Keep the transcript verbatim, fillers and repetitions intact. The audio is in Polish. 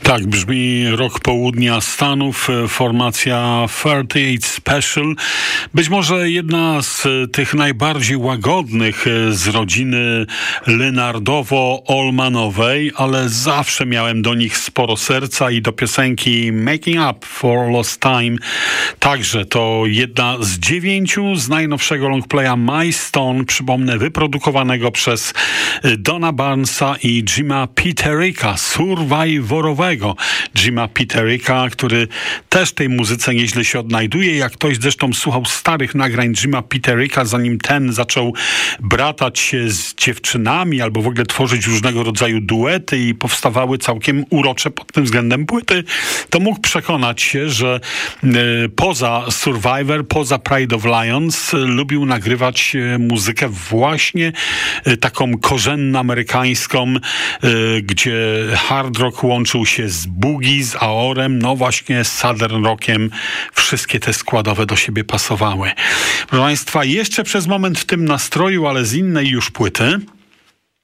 Tak brzmi rok południa Stanów, formacja trzydzieści osiem Special. Być może jedna z tych najbardziej łagodnych z rodziny Lynardowo-Olmanowej, ale zawsze miałem do nich sporo serca i do piosenki Making Up for Lost Time. Także to jedna z dziewięciu z najnowszego longplaya My Stone, przypomnę, wyprodukowanego przez Donna Barnesa i Jima Petericka, survivorowego Jima Petericka, który też tej muzyce nieźle się odnajduje. Jak ktoś zresztą słuchał starych nagrań Jima Petericka, zanim ten zaczął bratać się z dziewczynami albo w ogóle tworzyć różnego rodzaju duety i powstawały całkiem urocze pod tym względem płyty, to mógł przekonać się, że y, poza Survivor, poza Pride of Lions y, lubił nagrywać y, muzykę właśnie y, taką korzenną amerykańską, y, gdzie hard rock łączył się z boogie, z aorem, no właśnie z southern rockiem. Wszystkie te składowe do siebie pasowały. Proszę Państwa, jeszcze przez moment w tym nastroju, ale z innej już płyty.